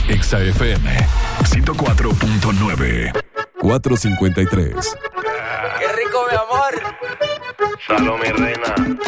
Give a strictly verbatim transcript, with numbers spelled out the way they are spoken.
Exa F M ciento cuatro punto nueve. cuatrocientos cincuenta y tres. ¡Qué rico, mi amor! Salud, mi reina.